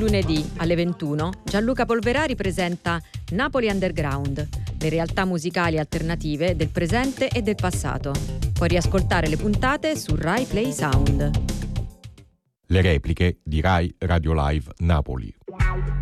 lunedì alle 21 Gianluca Polverari presenta Napoli Underground, le realtà musicali alternative del presente e del passato. Puoi riascoltare le puntate su Rai Play Sound. Le repliche di Rai Radio Live Napoli.